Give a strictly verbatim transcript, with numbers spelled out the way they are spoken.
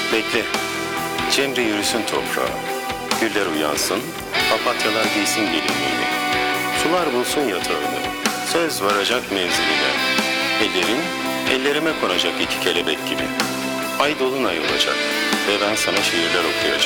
Bekle. Cemre yürüsün toprağa. Güller uyansın, papatyalar giysin gelinliğini. Sular bulsun yatağını, söz varacak menziline. Ellerin, ellerime konacak iki kelebek gibi. Ay dolunay olacak ve ben sana şiirler okuyacağım.